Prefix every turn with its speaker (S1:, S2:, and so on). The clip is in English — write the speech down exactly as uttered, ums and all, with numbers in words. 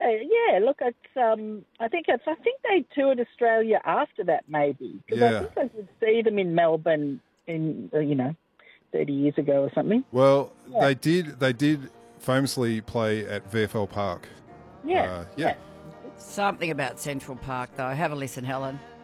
S1: Yeah, yeah. Look, it's. Um, I think it's. I think they toured Australia after that, maybe, because I
S2: Yeah.
S1: think I did see them in Melbourne in, uh, you know, thirty years ago or something.
S2: Well,
S1: Yeah.
S2: they did. They did famously play at V F L Park.
S1: Yeah,
S2: Uh,
S1: yeah.
S2: yeah.
S3: Something about Central Park, though. Have a listen, Helen.